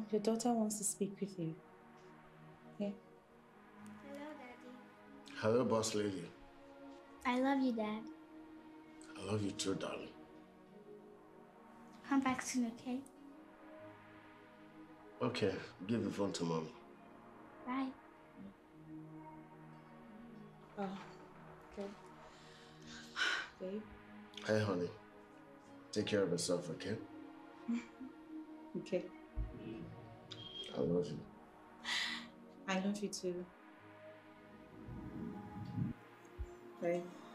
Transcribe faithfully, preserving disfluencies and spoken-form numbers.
your daughter wants to speak with you. Okay? Hello, Daddy. Hello, boss lady. I love you, Dad. I love you too, darling. Come back soon, okay? Okay, give the phone to mommy. Bye. Oh, okay. Babe. Hey, honey. Take care of yourself, okay? Okay. I love you. I love you too. Bye.